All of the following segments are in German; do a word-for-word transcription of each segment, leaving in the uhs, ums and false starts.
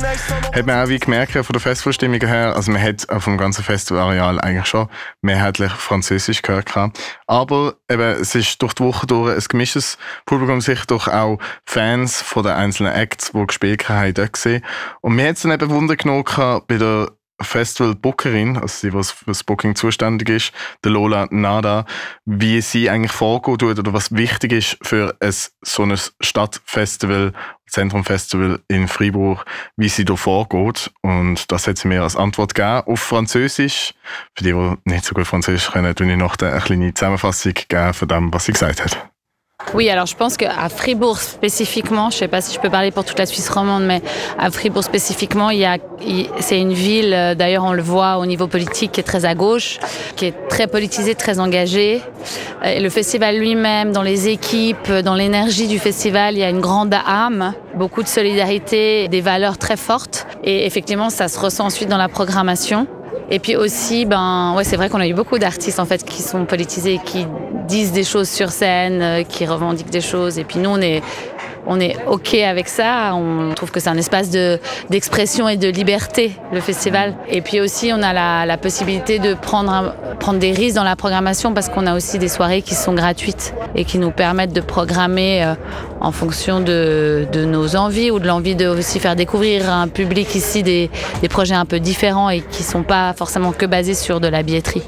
Hat man auch wie gemerkt von der Festivalstimmung her, also man hat auf dem ganzen Festivalareal eigentlich schon mehrheitlich Französisch gehört gehabt. Aber eben, es ist durch die Woche durch ein gemischtes Publikum, sich durch auch Fans von den einzelnen Acts, die gespielt haben, dort gesehen. Und mir hat es dann eben Wunder genommen bei der Festival-Bookerin, also die, die für das Booking zuständig ist, der Lola Nada, wie sie eigentlich vorgeht oder was wichtig ist für ein, so ein Stadtfestival, Zentrumfestival in Freiburg, wie sie da vorgeht. Und das hat sie mir als Antwort gegeben auf Französisch. Für die, die nicht so gut Französisch können, tue ich noch eine kleine Zusammenfassung geben von dem, was sie gesagt hat. Oui, alors je pense qu'à Fribourg spécifiquement, je ne sais pas si je peux parler pour toute la Suisse romande, mais à Fribourg spécifiquement, il y a, il, c'est une ville, d'ailleurs on le voit au niveau politique, qui est très à gauche, qui est très politisée, très engagée. Et le festival lui-même, dans les équipes, dans l'énergie du festival, il y a une grande âme, beaucoup de solidarité, des valeurs très fortes. Et effectivement, ça se ressent ensuite dans la programmation. Et puis aussi, ben, ouais, c'est vrai qu'on a eu beaucoup d'artistes en fait qui sont politisés, qui disent des choses sur scène, qui revendiquent des choses. Et puis nous, on est, on est OK avec ça. On trouve que c'est un espace de, d'expression et de liberté, le festival. Et puis aussi, on a la, la possibilité de prendre, un, prendre des risques dans la programmation parce qu'on a aussi des soirées qui sont gratuites et qui nous permettent de programmer euh, en fonction de, de nos envies ou de l'envie de aussi faire découvrir à un public ici des, des projets un peu différents et qui ne sont pas forcément que basés sur de la billetterie.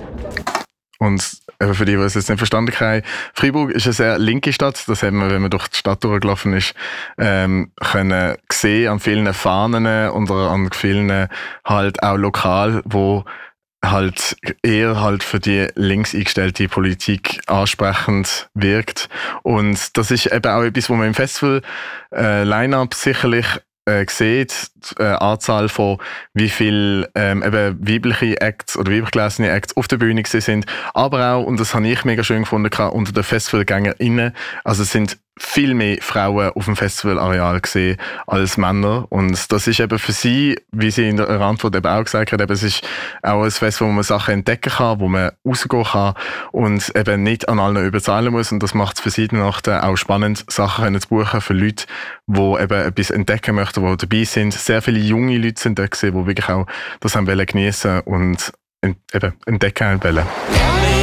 Und für die, die es jetzt nicht verstanden haben, Freiburg ist eine sehr linke Stadt. Das haben wir, wenn man durch die Stadt durchgelaufen ist, ähm, können sehen an vielen Fahnen und an vielen halt auch lokal, wo halt eher halt für die links eingestellte Politik ansprechend wirkt. Und das ist eben auch etwas, wo man im Festival äh, Line-Up sicherlich äh, sieht, die äh, Anzahl von wie viel ähm, eben weibliche Acts oder weiblich gelesene Acts auf der Bühne sind, aber auch, und das habe ich mega schön gefunden, unter den FestivalgängerInnen, also es sind viel mehr Frauen auf dem Festivalareal gesehen als Männer. Und das ist eben für sie, wie sie in der Antwort eben auch gesagt hat, eben, es ist auch ein Festival, wo man Sachen entdecken kann, wo man rausgehen kann und eben nicht an allen überzahlen muss. Und das macht es für sie dann auch spannend, Sachen zu buchen für Leute, die eben etwas entdecken möchten, die dabei sind. Sehr viele junge Leute sind da gesehen, die wirklich auch das haben wollen geniessen und eben entdecken wollen.